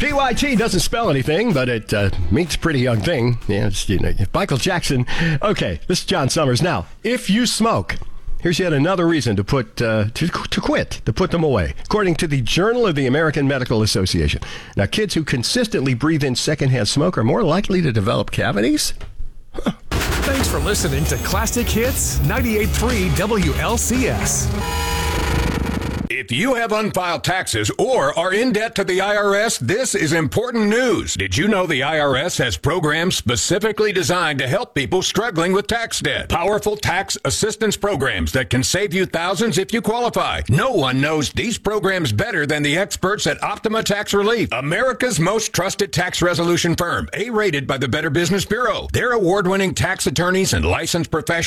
PYT doesn't spell anything, but it means pretty young thing. Yeah, it's, Michael Jackson. Okay, this is John Summers. Now, if you smoke, here's yet another reason to put to quit, to put them away, according to the Journal of the American Medical Association. Now, kids who consistently breathe in secondhand smoke are more likely to develop cavities. Huh. Thanks for listening to Classic Hits 98.3 WLCS. If you have unfiled taxes or are in debt to the IRS, this is important news. Did you know the IRS has programs specifically designed to help people struggling with tax debt? Powerful tax assistance programs that can save you thousands if you qualify. No one knows these programs better than the experts at Optima Tax Relief, America's most trusted tax resolution firm, A-rated by the Better Business Bureau. Their award-winning tax attorneys and licensed professionals